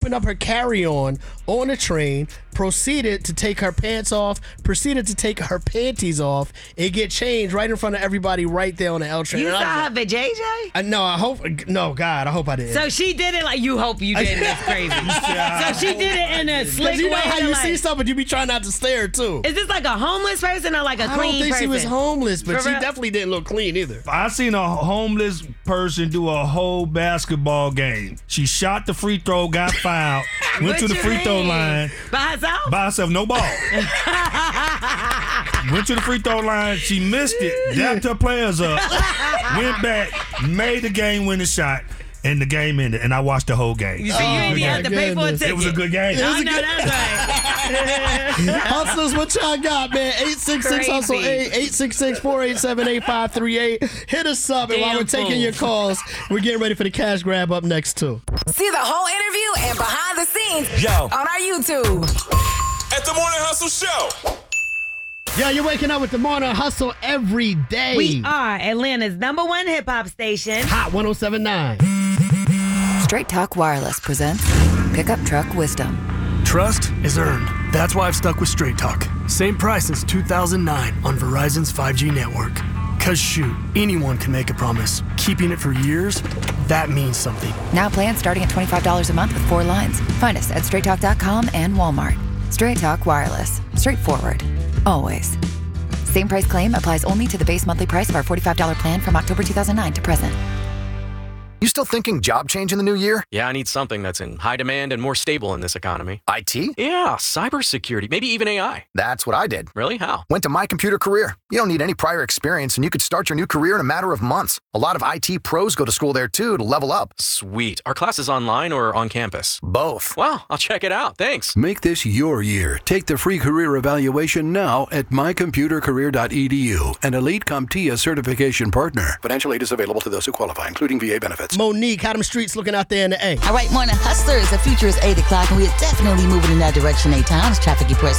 opened up her carry-on the train, proceeded to take her pants off, proceeded to take her panties off, and get changed right in front of everybody right there on the L train. You saw her for JJ? No, God, I hope I didn't. So she did it like you hope you didn't. That's crazy. So she did it in a slick way. You know how you like, see something, you be trying not to stare too. Is this like a homeless person or like a clean person? I don't think she was homeless, but For she real? definitely didn't look clean either. I seen a homeless person do a whole basketball game. She shot the free throw, got fouled, went to the free throw line. By herself? By herself, no ball. Went to the free throw line, she missed it, dapped her players up, went back, made the game-winning shot, and the game ended. And I watched the whole game. You see, you didn't even have to pay for a ticket. It was a good game. I know that's right. Hustlers, what y'all got, man? 866-HUSTLE 866-487-8538. Hit us up, and while we're taking your calls, we're getting ready for the cash grab up next, too. See the whole interview and behind the scenes on our YouTube. At the Morning Hustle Show. Yeah, you're waking up with the Morning Hustle every day. We are Atlanta's #1 hip-hop station. Hot 107.9. Straight Talk Wireless presents Pickup Truck Wisdom. Trust is earned. That's why I've stuck with Straight Talk. Same price since 2009 on Verizon's 5G network. Cause shoot, anyone can make a promise. Keeping it for years, that means something. Now plans starting at $25 a month with 4 lines. Find us at straighttalk.com and Walmart. Straight Talk Wireless. Straightforward. Always. Same price claim applies only to the base monthly price of our $45 plan from October 2009 to present. You still thinking job change in the new year? Yeah, I need something that's in high demand and more stable in this economy. IT? Yeah, cybersecurity, maybe even AI. That's what I did. Really? How? Went to My Computer Career. You don't need any prior experience, and you could start your new career in a matter of months. A lot of IT pros go to school there, too, to level up. Sweet. Are classes online or on campus? Both. Well, I'll check it out. Thanks. Make this your year. Take the free career evaluation now at mycomputercareer.edu, an elite CompTIA certification partner. Financial aid is available to those who qualify, including VA benefits. Monique, how them streets looking out there in the A? All right, Morning Hustlers. The future is 8 o'clock, and we are definitely moving in that direction. 8 times traffic reports